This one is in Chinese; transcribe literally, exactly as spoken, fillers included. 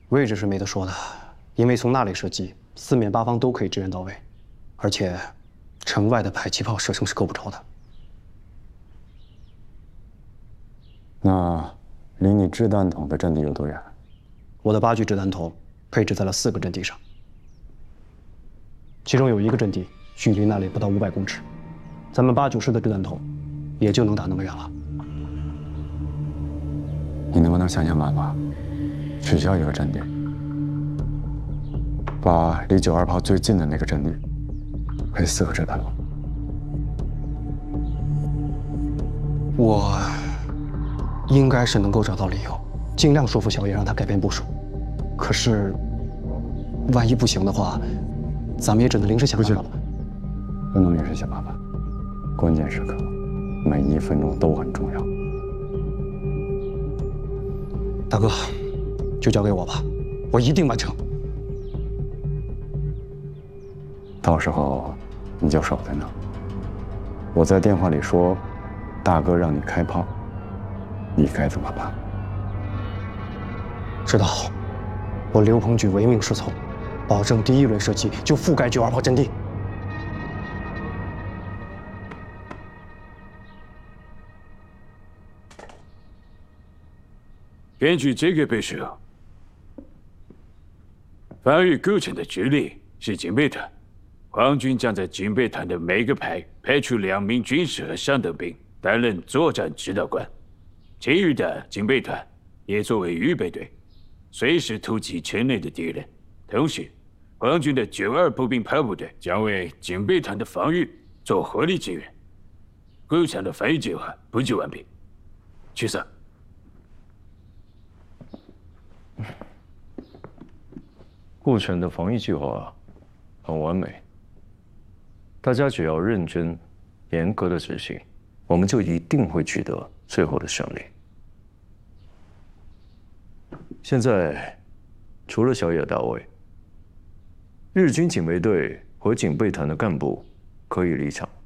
位置是没得说的，因为从那里射击，四面八方都可以支援到位，而且城外的迫击炮射程是够不着的。 那离你掷弹筒的阵地有多远？ 我的八具掷弹筒配置在了四个阵地上，其中有一个阵地距离那里不到五百公尺，咱们八九师的掷弹筒也就能打那么远了。 你能不能想想办法，取消一个阵地，把离九二炮最近的那个阵地配四个掷弹筒？ 我应该是能够找到理由，尽量说服小野让他改变部署。可是，万一不行的话，咱们也只能临时想办法了。 不能临时想办法，关键时刻，每一分钟都很重要。 大哥，就交给我吧，我一定完成。 到时候你就守在那。我在电话里说，大哥让你开炮，你该怎么办？ 知道。我刘鹏举唯命是从，保证第一轮射击就覆盖九二炮阵地。 根据这个部署，防御构成的距离是警备团。皇军将在警备团的每个排派出两名军事和上等兵担任作战指导官，其余的警备团也作为预备队，随时突击城内的敌人。同时，皇军的九二步兵炮部队将为警备团的防御做火力支援。构想的防御计划布局完毕，去色。 顾城的防御计划很完美，大家只要认真、严格的执行，我们就一定会取得最后的胜利。现在，除了小野大尉，日军警备队和警备团的干部可以离场。